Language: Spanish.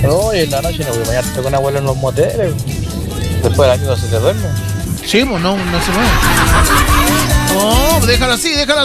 No, y en la noche no voy a bañarte con abuelo en los moteles. Después el amigo se te duerme. Sí, pues no se mueve. Oh, déjalo así, déjalo